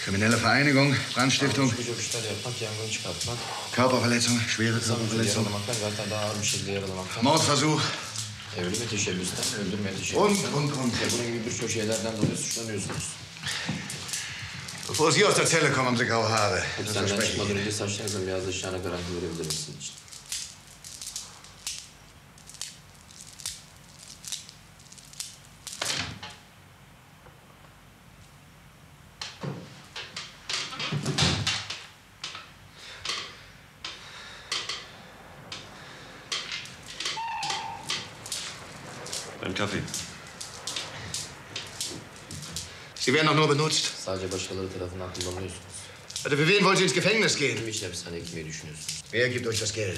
Kriminelle Vereinigung, Brandstiftung. Körperverletzung, schwere Körperverletzung. Mordversuch. Und. Bevor Sie aus der Zelle kommen, haben Sie graue Haare. Das verspreche ich. Ein Kaffee. Sie werden doch nur benutzt. Also für wen wollen Sie ins Gefängnis gehen? Wer gibt euch das Geld?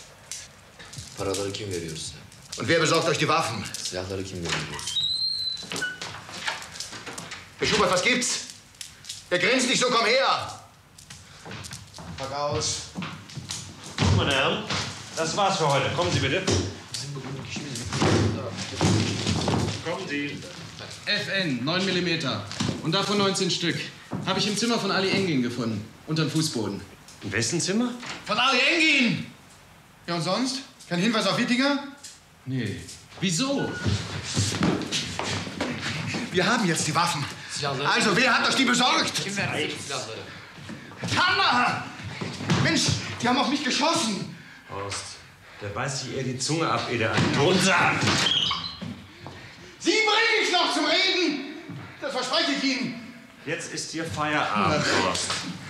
Und wer besorgt euch die Waffen? Herr Schubert, was gibt's? Der grinst nicht so, komm her! Pack aus. Meine Herren, das war's für heute. Kommen Sie bitte. Kommen Sie. FN, 9 mm. Und davon 19 Stück. Habe ich im Zimmer von Ali Engin gefunden. Unterm Fußboden. Im wessen Zimmer? Von Ali Engin! Ja, und sonst? Kein Hinweis auf Wittinger? Nee. Wieso? Wir haben jetzt die Waffen. Also, wer hat euch die besorgt? Hanna! Mensch, die haben auf mich geschossen. Horst, der beißt sich eher die Zunge ab, ehe der an. Runter! Sie bringe ich noch zum Reden! Das verspreche ich Ihnen. Jetzt ist hier Feierabend, Horst.